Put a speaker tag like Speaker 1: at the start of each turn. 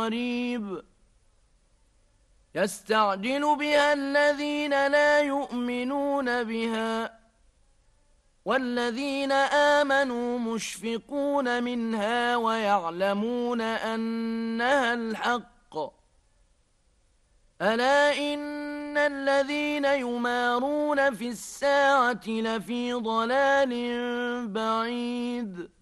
Speaker 1: قريب يستعجل بها الذين لا يؤمنون بها والذين آمنوا مشفقون منها ويعلمون أنها الحق ألا إن الذين يمارون في الساعة لفي ضلال بعيد